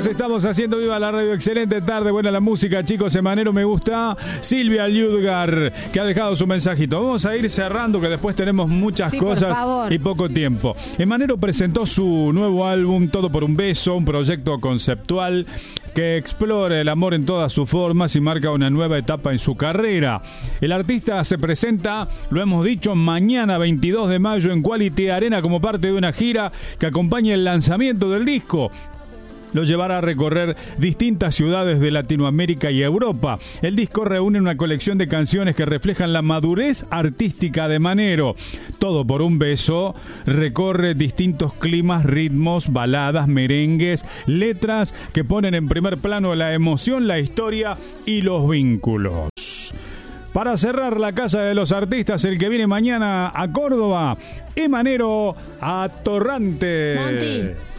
Seguimos, estamos haciendo viva la radio. Excelente tarde, buena la música, chicos. Emanero me gusta. Silvia Liudgar, que ha dejado su mensajito. Vamos a ir cerrando, que después tenemos muchas cosas y poco tiempo. Emanero presentó su nuevo álbum, Todo por un beso, un proyecto conceptual que explora el amor en todas sus formas y marca una nueva etapa en su carrera. El artista se presenta, lo hemos dicho, mañana 22 de mayo en Quality Arena como parte de una gira que acompaña el lanzamiento del disco. Lo llevará a recorrer distintas ciudades de Latinoamérica y Europa. El disco reúne una colección de canciones que reflejan la madurez artística de Emanero. Todo por un beso recorre distintos climas, ritmos, baladas, merengues, letras que ponen en primer plano la emoción, la historia y los vínculos. Para cerrar la Casa de los Artistas, el que viene mañana a Córdoba, Emanero Atorrante. Monty.